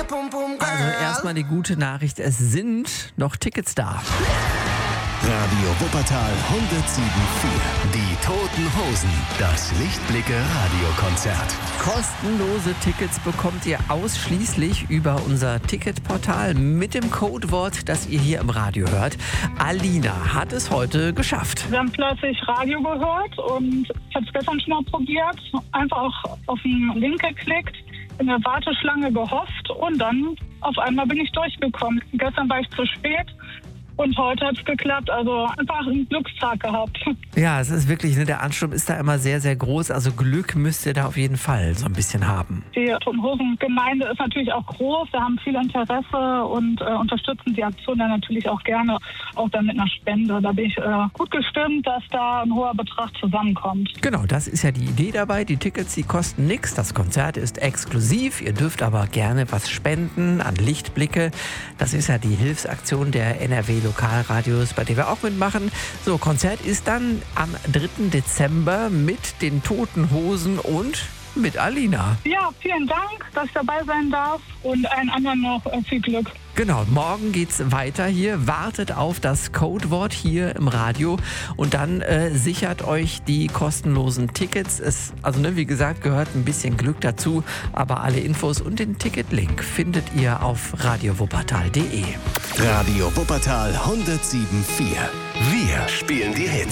Also erstmal die gute Nachricht, es sind noch Tickets da. Radio Wuppertal 107.4. Die Toten Hosen. Das Lichtblicke-Radiokonzert. Kostenlose Tickets bekommt ihr ausschließlich über unser Ticketportal mit dem Codewort, das ihr hier im Radio hört. Alina hat es heute geschafft. Wir haben plötzlich Radio gehört und ich habe es gestern schon mal probiert. Einfach auf den Link geklickt, in der Warteschlange gehofft und dann auf einmal bin ich durchgekommen. Gestern war ich zu spät. Und heute hat es geklappt, also einfach einen Glückstag gehabt. Ja, es ist wirklich, der Ansturm ist da immer sehr, sehr groß. Also Glück müsst ihr da auf jeden Fall so ein bisschen haben. Die Toten Hosen Gemeinde ist natürlich auch groß, wir haben viel Interesse und unterstützen die Aktion dann natürlich auch gerne, auch dann mit einer Spende. Da bin ich gut gestimmt, dass da ein hoher Betrag zusammenkommt. Genau, das ist ja die Idee dabei. Die Tickets, die kosten nichts. Das Konzert ist exklusiv. Ihr dürft aber gerne was spenden an Lichtblicke. Das ist ja die Hilfsaktion der NRW-Lokalradios, bei der wir auch mitmachen. So, Konzert ist dann am 3. Dezember mit den Toten Hosen und mit Alina. Ja, vielen Dank, dass ich dabei sein darf und allen anderen noch viel Glück. Genau, morgen geht's weiter hier. Wartet auf das Codewort hier im Radio und dann sichert euch die kostenlosen Tickets. Wie gesagt, gehört ein bisschen Glück dazu, aber alle Infos und den Ticketlink findet ihr auf radiowuppertal.de. Radio Wuppertal 107.4. Wir spielen die Hits.